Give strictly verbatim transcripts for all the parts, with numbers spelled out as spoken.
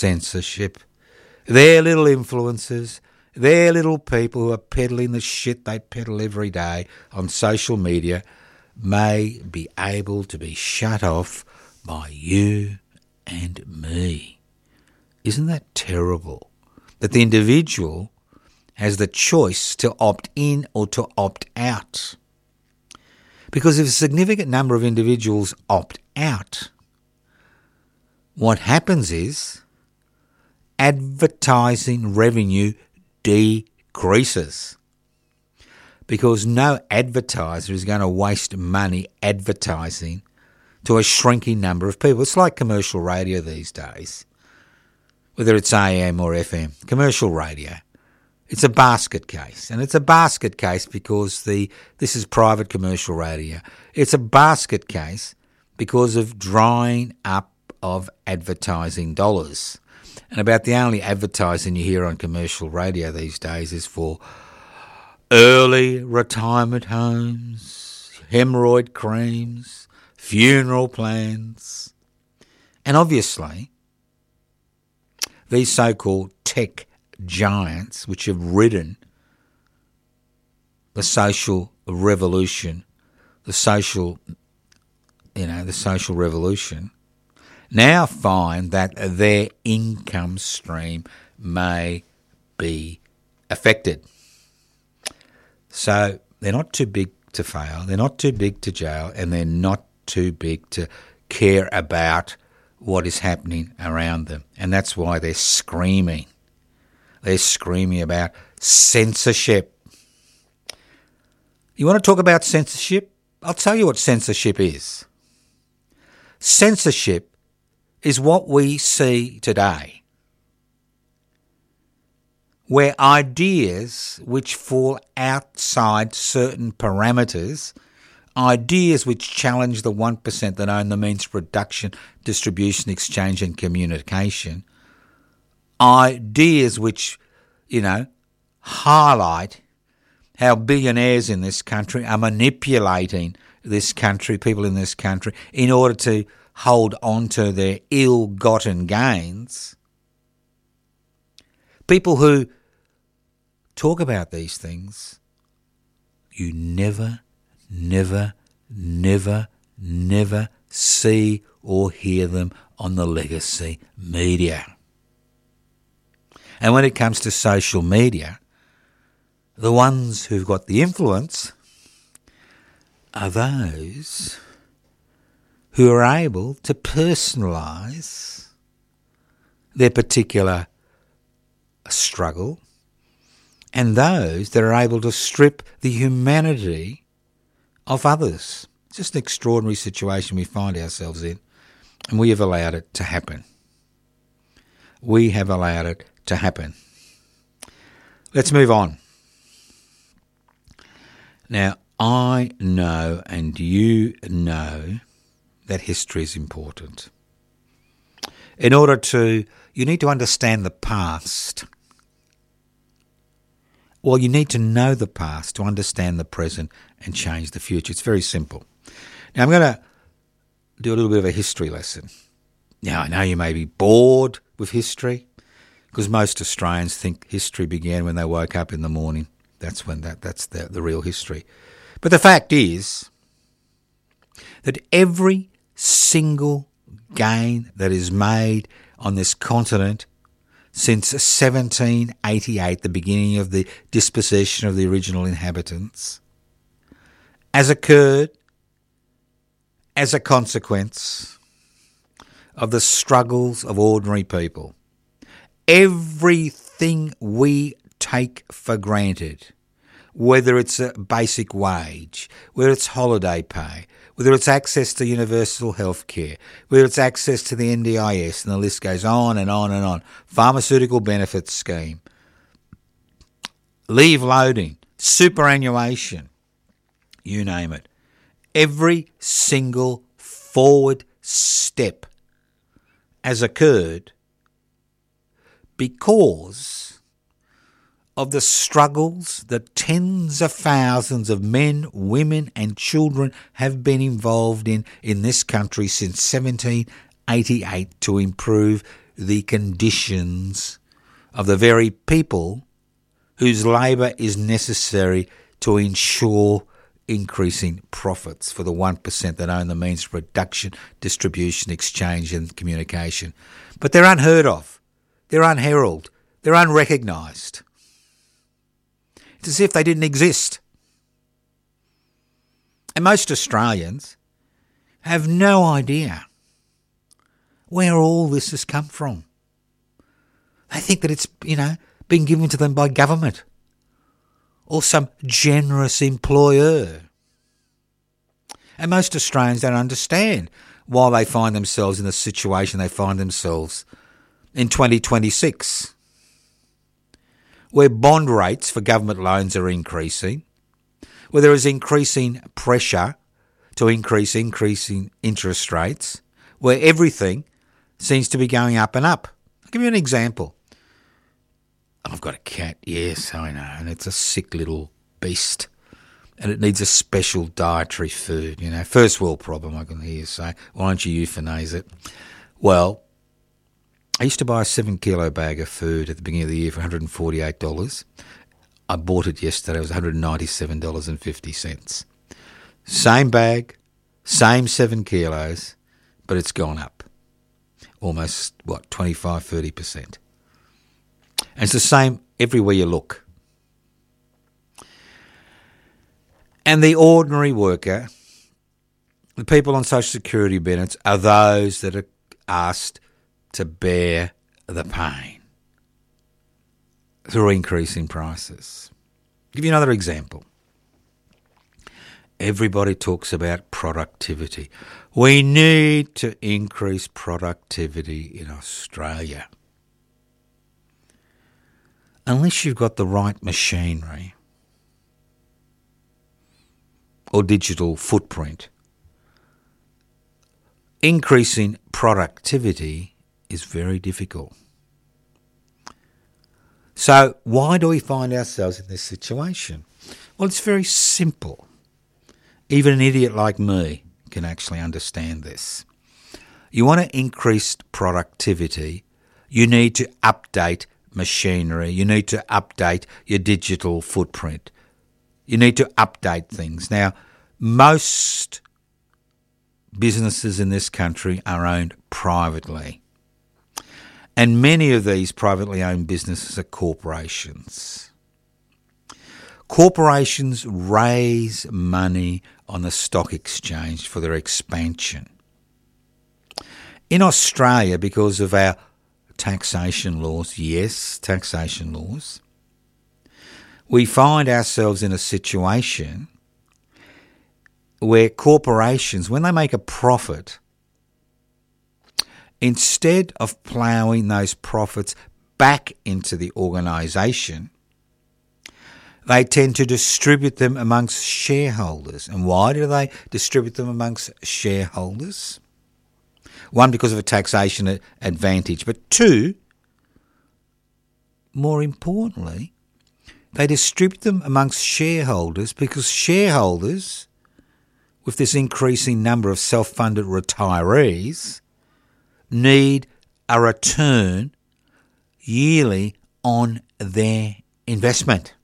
censorship. Their little influencers, their little people who are peddling the shit they peddle every day on social media may be able to be shut off by you and me. Isn't that terrible? That the individual has the choice to opt in or to opt out. Because if a significant number of individuals opt out, what happens is advertising revenue decreases. Because no advertiser is going to waste money advertising to a shrinking number of people. It's like commercial radio these days, whether it's A M or F M. Commercial radio, it's a basket case, and it's a basket case because the this is private commercial radio. It's a basket case because of drying up of advertising dollars. And about the only advertising you hear on commercial radio these days is for early retirement homes, hemorrhoid creams, funeral plans. And obviously, these so-called tech giants, which have ridden the social revolution, the social, you know, the social revolution, now find that their income stream may be affected. So they're not too big to fail, they're not too big to jail, and they're not too big to care about what is happening around them. And that's why they're screaming. They're screaming about censorship. You want to talk about censorship? I'll tell you what censorship is. Censorship is what we see today, where ideas which fall outside certain parameters, ideas which challenge the one percent that own the means of production, distribution, exchange and communication, ideas which, you know, highlight how billionaires in this country are manipulating this country, people in this country, in order to hold on to their ill-gotten gains. People who talk about these things, you never, never, never, never see or hear them on the legacy media. And when it comes to social media, the ones who've got the influence are those who are able to personalise their particular struggle, and those that are able to strip the humanity of others. It's just an extraordinary situation we find ourselves in, and we have allowed it to happen. We have allowed it to happen. Let's move on. Now, I know and you know that history is important. In order to, you need to understand the past. Well, you need to know the past to understand the present and change the future. It's very simple. Now, I'm going to do a little bit of a history lesson. Now, I know you may be bored with history because most Australians think history began when they woke up in the morning. That's when that, that's the, the real history. But the fact is that every single gain that is made on this continent since seventeen eighty-eight, the beginning of the dispossession of the original inhabitants, has occurred as a consequence of the struggles of ordinary people. Everything we take for granted, whether it's a basic wage, whether it's holiday pay, whether it's access to universal health care, whether it's access to the N D I S, and the list goes on and on and on, pharmaceutical benefits scheme, leave loading, superannuation, you name it. Every single forward step has occurred because of the struggles that tens of thousands of men, women and children have been involved in in this country since seventeen eighty-eight to improve the conditions of the very people whose labour is necessary to ensure increasing profits for the one percent that own the means of production, distribution, exchange and communication. But they're unheard of. They're unheralded. They're unrecognised. It's as if they didn't exist. And most Australians have no idea where all this has come from. They think that it's, you know, been given to them by government or some generous employer. And most Australians don't understand why they find themselves in the situation they find themselves in twenty twenty-six, where bond rates for government loans are increasing, where there is increasing pressure to increase increasing interest rates, where everything seems to be going up and up. I'll give you an example. I've got a cat, yes, I know, and it's a sick little beast, and it needs a special dietary food, you know. First world problem, I can hear you say. Why don't you euthanize it? Well, I used to buy a seven kilo bag of food at the beginning of the year for one hundred forty-eight dollars. I bought it yesterday, it was one hundred ninety-seven dollars and fifty cents. Same bag, same seven kilos, but it's gone up. Almost, what, twenty-five, thirty percent. And it's the same everywhere you look. And the ordinary worker, the people on social security benefits, are those that are asked to bear the pain through increasing prices. I'll give you another example. Everybody talks about productivity. We need to increase productivity in Australia. Unless you've got the right machinery or digital footprint, increasing productivity is very difficult. So why do we find ourselves in this situation? Well, it's very simple. Even an idiot like me can actually understand this. You want to increase productivity, you need to update machinery, you need to update your digital footprint. You need to update things. Now, most businesses in this country are owned privately. And many of these privately owned businesses are corporations. Corporations raise money on the stock exchange for their expansion. In Australia, because of our taxation laws, yes, taxation laws, we find ourselves in a situation where corporations, when they make a profit, instead of ploughing those profits back into the organisation, they tend to distribute them amongst shareholders. And why do they distribute them amongst shareholders? One, because of a taxation advantage, but two, more importantly, they distribute them amongst shareholders because shareholders, with this increasing number of self-funded retirees, need a return yearly on their investment.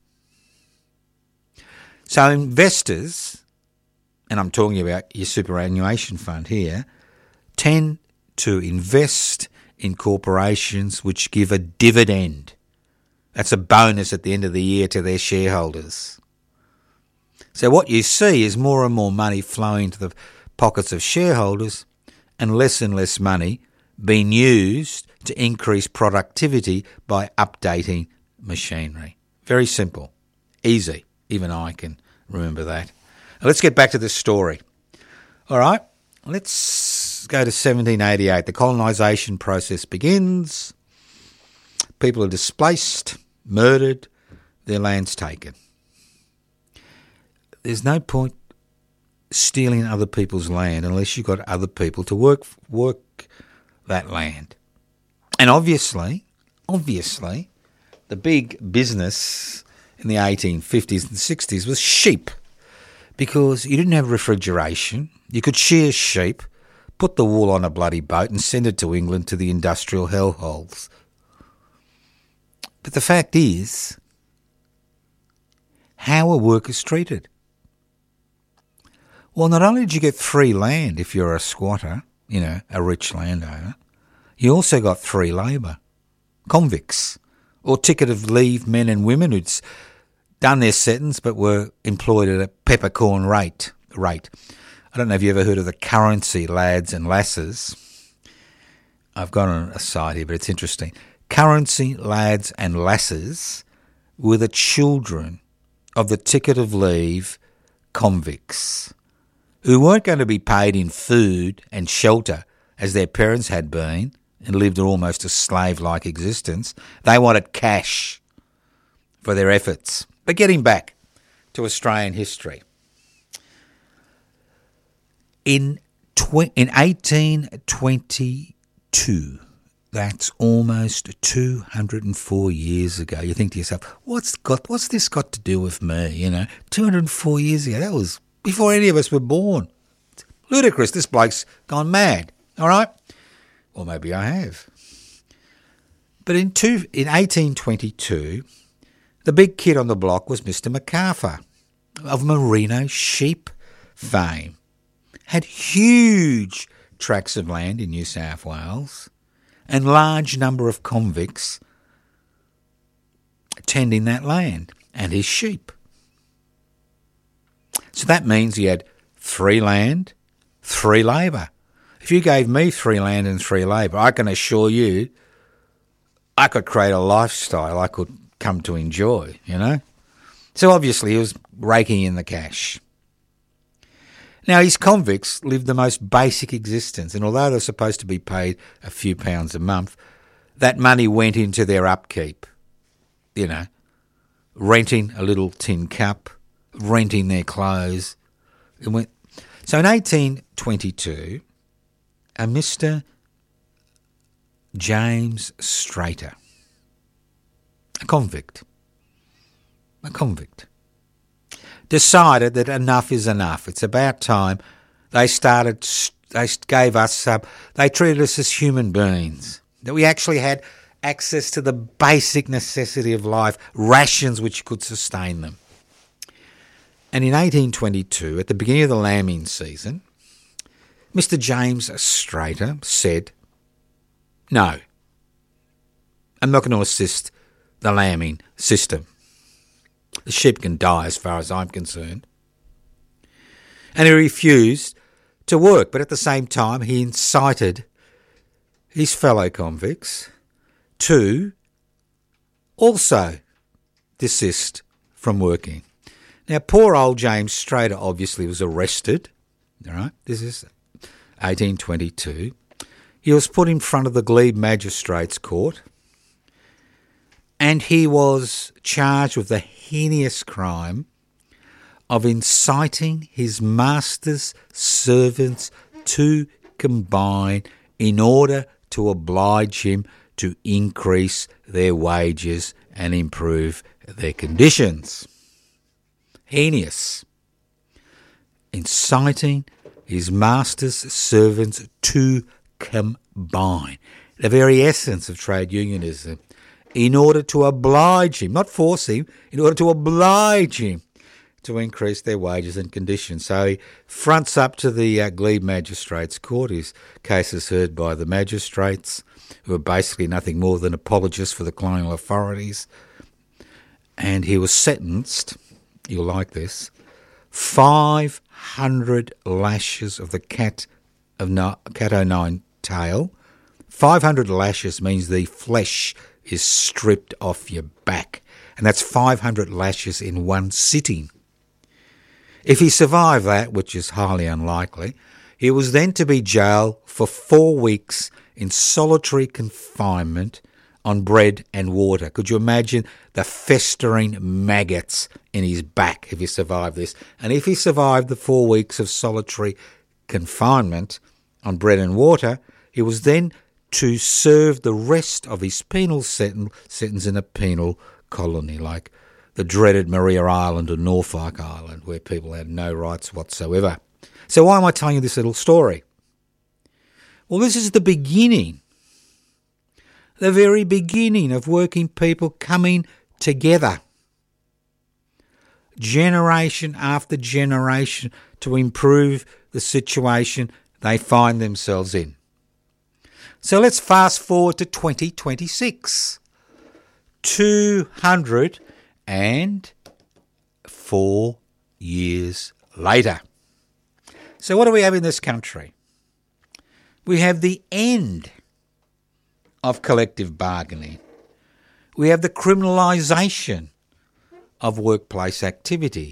So investors, and I'm talking about your superannuation fund here, tend to invest in corporations which give a dividend. That's a bonus at the end of the year to their shareholders. So what you see is more and more money flowing to the pockets of shareholders and less and less money being used to increase productivity by updating machinery. Very simple. Easy. Even I can remember that. Now let's get back to this story. All right, let's go to seventeen eighty-eight. The colonisation process begins. People are displaced, murdered, their land's taken. There's no point stealing other people's land unless you've got other people to work work that land. And obviously, obviously, the big business in the eighteen fifties and sixties was sheep, because you didn't have refrigeration. You could shear sheep, put the wool on a bloody boat and send it to England to the industrial hellholes. But the fact is, how are workers treated? Well, not only did you get free land if you're a squatter, you know, a rich landowner, you also got free labour. Convicts, or ticket of leave men and women who'd done their sentence but were employed at a peppercorn rate. rate. I don't know if you ever heard of the currency lads and lasses. I've got on a site here, but it's interesting. Currency lads and lasses were the children of the ticket of leave convicts who weren't going to be paid in food and shelter as their parents had been and lived almost a slave-like existence. They wanted cash for their efforts. But getting back to Australian history. In tw- in eighteen twenty-two, that's almost two hundred four years ago. You think to yourself, what's got what's this got to do with me? You know, two hundred four years ago, that was before any of us were born. It's ludicrous. This bloke's gone mad. All right? Or maybe I have. But in two, in eighteen twenty-two, the big kid on the block was Mister MacArthur of Merino sheep fame. Had huge tracts of land in New South Wales and large number of convicts tending that land and his sheep. So that means he had free land, free labour. If you gave me free land and free labour, I can assure you I could create a lifestyle I could come to enjoy, you know. So obviously he was raking in the cash. Now, his convicts lived the most basic existence, and although they're supposed to be paid a few pounds a month, that money went into their upkeep, you know, renting a little tin cup, renting their clothes. It went. So in eighteen twenty-two, a Mister James Strater, a convict, a convict, decided that enough is enough. It's about time they started, they gave us, uh, they treated us as human beings, that we actually had access to the basic necessity of life, rations which could sustain them. And in eighteen twenty-two, at the beginning of the lambing season, Mister James Strater said, no, I'm not going to assist the lambing system. The sheep can die as far as I'm concerned. And he refused to work, but at the same time he incited his fellow convicts to also desist from working. Now, poor old James Strater obviously was arrested. All right, this is eighteen twenty-two. He was put in front of the Glebe Magistrates Court, and he was charged with the heinous crime of inciting his master's servants to combine in order to oblige him to increase their wages and improve their conditions. Heinous. Inciting his master's servants to combine. The very essence of trade unionism. In order to oblige him, not force him, in order to oblige him to increase their wages and conditions. So he fronts up to the uh, Glebe Magistrates Court. His case is heard by the magistrates, who are basically nothing more than apologists for the colonial authorities. And he was sentenced, you'll like this, five hundred lashes of the cat of no, cat o' nine tail. five hundred lashes means the flesh is stripped off your back, and that's five hundred lashes in one sitting. If he survived that, which is highly unlikely, he was then to be jailed for four weeks in solitary confinement on bread and water. Could you imagine the festering maggots in his back if he survived this? And if he survived the four weeks of solitary confinement on bread and water, he was then to serve the rest of his penal sentence in a penal colony, like the dreaded Maria Island or Norfolk Island, where people had no rights whatsoever. So why am I telling you this little story? Well, this is the beginning, the very beginning of working people coming together, generation after generation, to improve the situation they find themselves in. So let's fast forward to twenty twenty-six, two hundred four years later. So what do we have in this country? We have the end of collective bargaining. We have the criminalisation of workplace activity.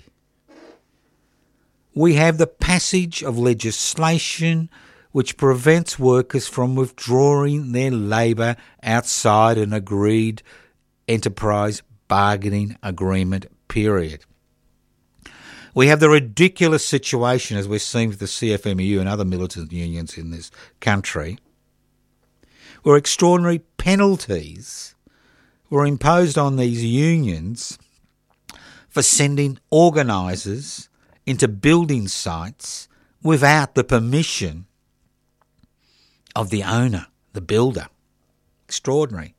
We have the passage of legislation which prevents workers from withdrawing their labour outside an agreed enterprise bargaining agreement period. We have the ridiculous situation, as we're seeing with the C F M E U and other militant unions in this country, where extraordinary penalties were imposed on these unions for sending organisers into building sites without the permission of the owner, the builder. Extraordinary.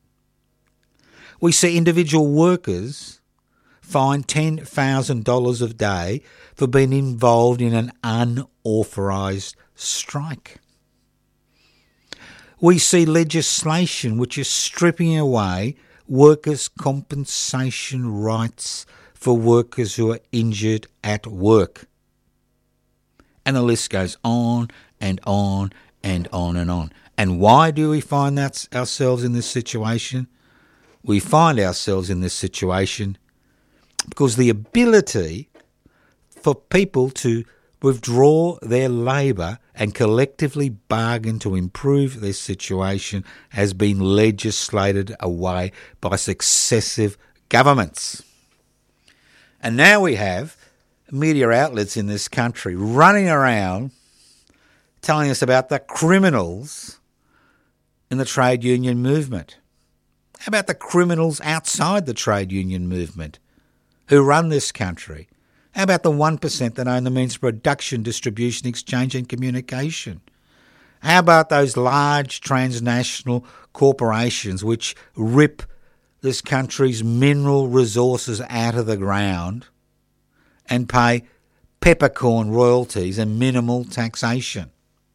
We see individual workers fined ten thousand dollars a day for being involved in an unauthorised strike. We see legislation which is stripping away workers' compensation rights for workers who are injured at work. And the list goes on and on and on and on. And why do we find that ourselves in this situation? We find ourselves in this situation because the ability for people to withdraw their labour and collectively bargain to improve their situation has been legislated away by successive governments. And now we have media outlets in this country running around telling us about the criminals in the trade union movement. How about the criminals outside the trade union movement who run this country? How about the one percent that own the means of production, distribution, exchange and communication? How about those large transnational corporations which rip this country's mineral resources out of the ground and pay peppercorn royalties and minimal taxation?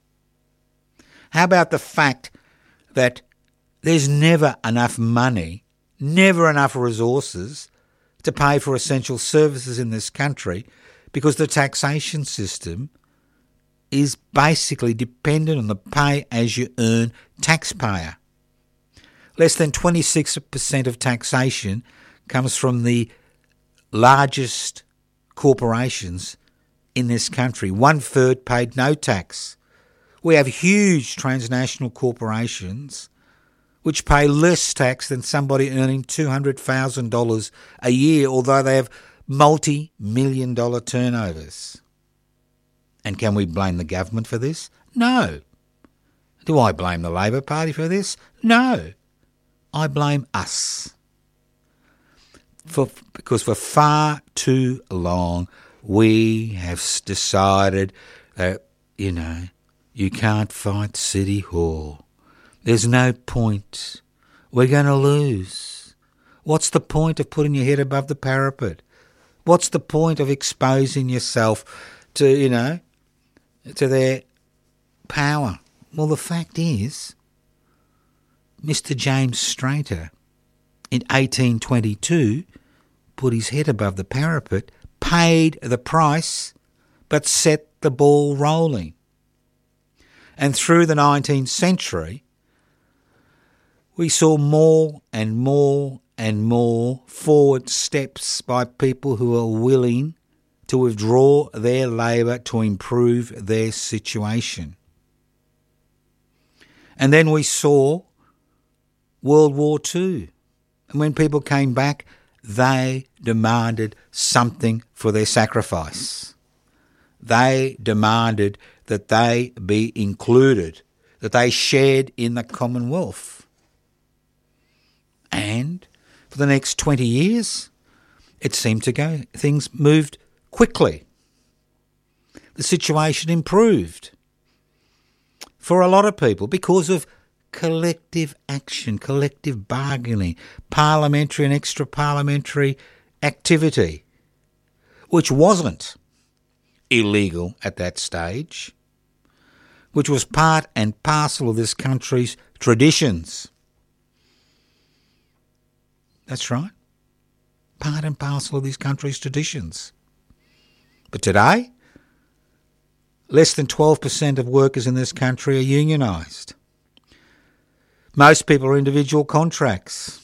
How about the fact that there's never enough money, never enough resources to pay for essential services in this country because the taxation system is basically dependent on the pay-as-you-earn taxpayer. Less than twenty-six percent of taxation comes from the largest corporations in this country. One third paid no tax. We have huge transnational corporations which pay less tax than somebody earning two hundred thousand dollars a year, although they have multi-million dollar turnovers. And can we blame the government for this? No. Do I blame the Labor Party for this? No. I blame us. For, because for far too long we have decided that, you know, you can't fight City Hall. There's no point. We're going to lose. What's the point of putting your head above the parapet? What's the point of exposing yourself to, you know, to their power? Well, the fact is, Mister James Strater in eighteen twenty-two put his head above the parapet, paid the price, but set the ball rolling. And through the nineteenth century, we saw more and more and more forward steps by people who are willing to withdraw their labour to improve their situation. And then we saw World War Two. And when people came back, they demanded something for their sacrifice. They demanded that they be included, that they shared in the Commonwealth. And for the next twenty years, it seemed to go, things moved quickly. The situation improved. for a lot of people because of collective action, collective bargaining, parliamentary and extra-parliamentary activity, which wasn't illegal at that stage, which was part and parcel of this country's traditions. That's right. Part and parcel of this country's traditions. But today, less than twelve percent of workers in this country are unionised. Most people are individual contracts.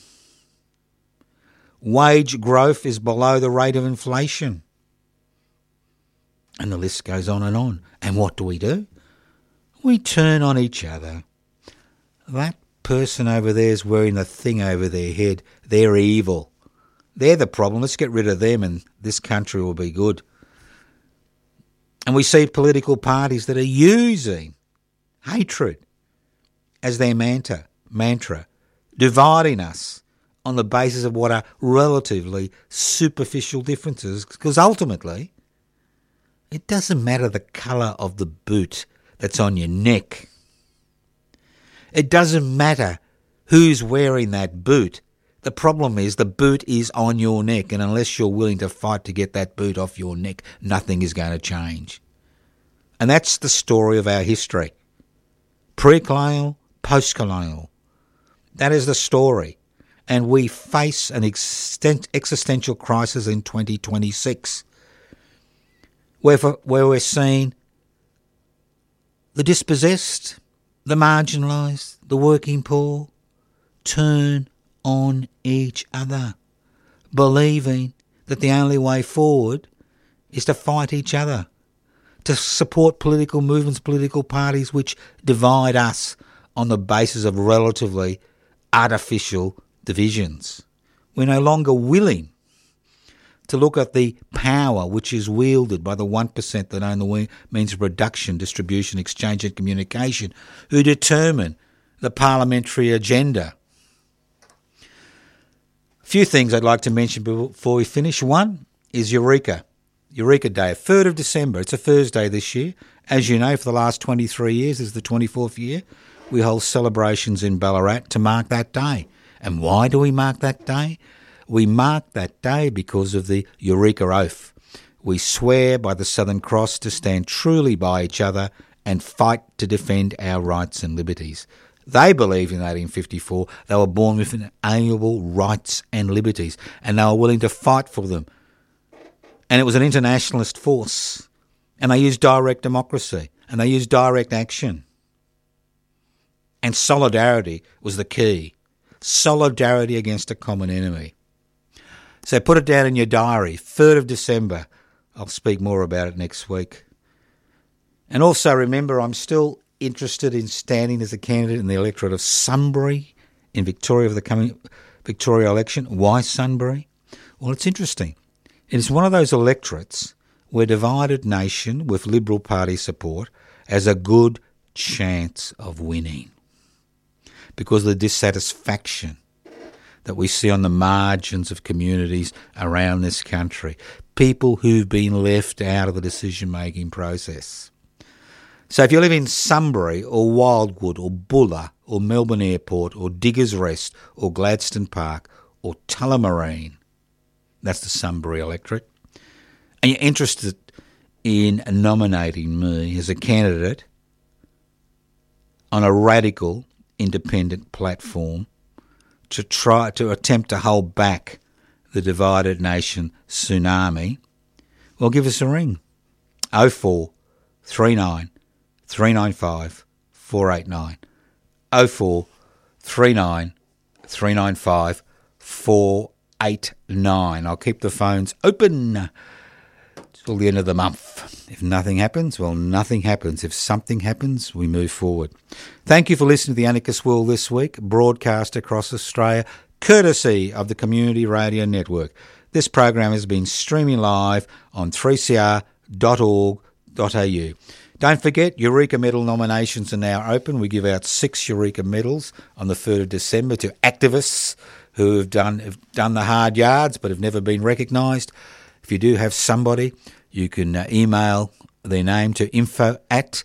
Wage growth is below the rate of inflation. And the list goes on and on. And what do we do? We turn on each other. That person over there is wearing the thing over their head. They're evil. They're the problem. Let's get rid of them and this country will be good. And we see political parties that are using hatred as their mantra, mantra, dividing us on the basis of what are relatively superficial differences, because ultimately it doesn't matter the colour of the boot that's on your neck. It doesn't matter who's wearing that boot. The problem is the boot is on your neck, and unless you're willing to fight to get that boot off your neck, nothing is going to change. And that's the story of our history. Pre-colonial, post-colonial. That is the story. And we face an existential crisis in twenty twenty-six, where, for, where we're seeing the dispossessed, the marginalised, the working poor turn on each other, believing that the only way forward is to fight each other, to support political movements, political parties which divide us on the basis of relatively artificial divisions. We're no longer willing to look at the power which is wielded by the one percent that own the means of production, distribution, exchange and communication, who determine the parliamentary agenda. A few things I'd like to mention before we finish. One is Eureka. Eureka Day, third of December. It's a Thursday this year. As you know, for the last twenty-three years, this is the twenty-fourth year, we hold celebrations in Ballarat to mark that day. And why do we mark that day? We mark that day because of the Eureka Oath. We swear by the Southern Cross to stand truly by each other and fight to defend our rights and liberties. They believed in eighteen fifty-four. They were born with inalienable rights and liberties, and they were willing to fight for them. And it was an internationalist force. And they used direct democracy, and they used direct action. And solidarity was the key. Solidarity against a common enemy. So put it down in your diary, third of December. I'll speak more about it next week. And also remember, I'm still interested in standing as a candidate in the electorate of Sunbury in Victoria for the coming Victoria election. Why Sunbury? Well, it's interesting. It is one of those electorates where divided nation with Liberal Party support has a good chance of winning because of the dissatisfaction that we see on the margins of communities around this country, people who've been left out of the decision-making process. So if you live in Sunbury or Wildwood or Bulla or Melbourne Airport or Diggers Rest or Gladstone Park or Tullamarine, that's the Sunbury electorate, and you're interested in nominating me as a candidate on a radical independent platform to try to attempt to hold back the divided nation tsunami, well, give us a ring. oh four three nine three nine five four eight nine. oh four three nine three nine five four eight nine. I'll keep the phones open till the end of the month. If nothing happens, well, nothing happens. If something happens, we move forward. Thank you for listening to The Anarchist World this week, broadcast across Australia, courtesy of the Community Radio Network. This program has been streaming live on three c r dot org dot a u. Don't forget, Eureka Medal nominations are now open. We give out six Eureka Medals on the third of December to activists who have done have done the hard yards but have never been recognised. If you do have somebody, you can uh, email their name to info at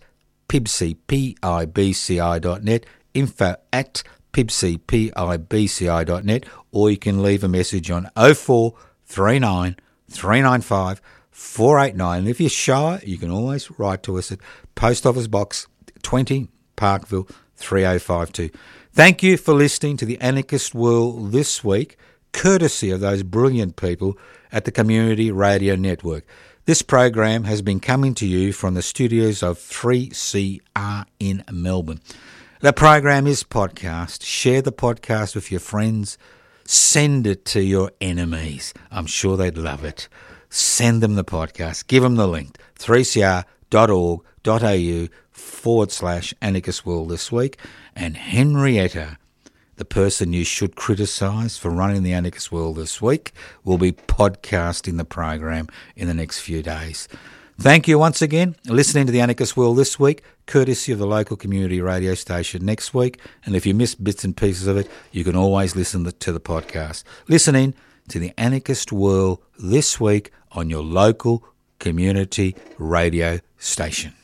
pibci, P I B C I dot net, info at pibci, P I B C I dot net, or you can leave a message on oh four three nine, three nine five, four eight nine. And if you're shy, you can always write to us at Post Office Box twenty, Parkville, three oh five two. Thank you for listening to the Anarchist World this week, courtesy of those brilliant people at the Community Radio Network. This program has been coming to you from the studios of three C R in Melbourne. The program is podcast. Share the podcast with your friends. Send it to your enemies. I'm sure they'd love it. Send them the podcast. Give them the link. three c r dot org dot a u forward slash Anarchist World this week. And Henrietta, the person you should criticise for running the Anarchist World this week, will be podcasting the program in the next few days. Thank you once again. Listening to the Anarchist World this week, courtesy of the local community radio station next week. And if you missed bits and pieces of it, you can always listen to the podcast. Listening to the Anarchist World this week on your local community radio station.